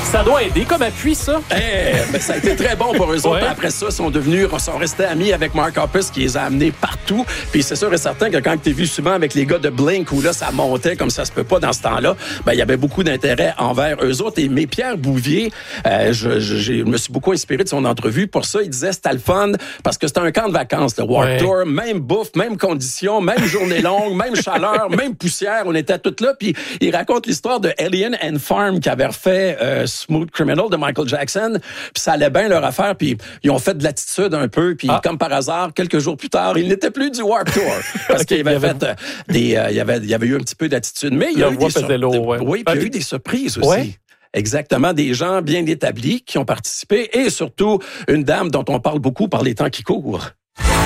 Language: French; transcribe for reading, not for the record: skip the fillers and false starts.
Ça doit aider comme appui, ça. Ben, ça a été très bon pour eux autres. Après ça, ils sont restés amis avec Mark Hoppus qui les a amenés partout. Puis c'est sûr et certain que quand tu es vu souvent avec les gars de Blink où là, ça montait comme ça se peut pas dans ce temps-là, ben, il y avait beaucoup d'intérêt envers eux autres. Mais Pierre Bouvier, je me suis beaucoup inspiré de son entrevue. Pour ça, il disait c'était le fun parce que c'était un camp de vacances, le Warped Tour. Même bouffe, même conditions, même journée longue, même chaleur, même poussière. On était toutes là. Puis il raconte l'histoire de Alien and Farm qui avait refait Smooth Criminal de Michael Jackson. Puis ça allait bien leur affaire. Puis ils ont fait de l'attitude un peu. Puis comme par hasard, quelques jours plus tard, il n'était plus du Warped Tour parce qu'il avait fait il y avait eu un petit peu d'attitude. Mais il y a eu il y a eu des surprises aussi. Ouais. Exactement, des gens bien établis qui ont participé et surtout une dame dont on parle beaucoup par les temps qui courent.